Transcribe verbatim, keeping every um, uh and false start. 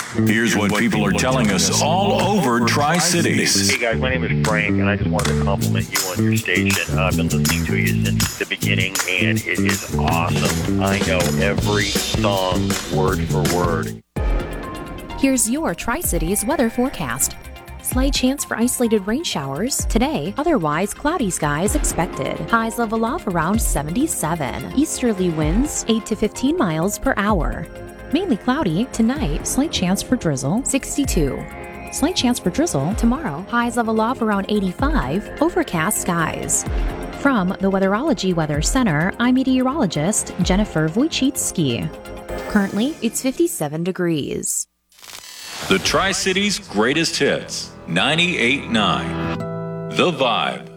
Here's what people are telling us all over Tri-Cities. Hey guys, my name is Frank, and I just wanted to compliment you on your station. Uh, I've been listening to you since the beginning, and it is awesome. I know every song word for word. Here's your Tri-Cities weather forecast. Slight chance for isolated rain showers today, otherwise cloudy skies expected. Highs level off around seventy-seven. Easterly winds eight to fifteen miles per hour. Mainly cloudy tonight, slight chance for drizzle sixty-two. Slight chance for drizzle tomorrow, highs level off around eighty-five, overcast skies. From the Weatherology Weather Center, I'm meteorologist Jennifer Wojcicki. Currently, it's fifty-seven degrees. The Tri-Cities greatest hits, ninety-eight point nine. The Vibe.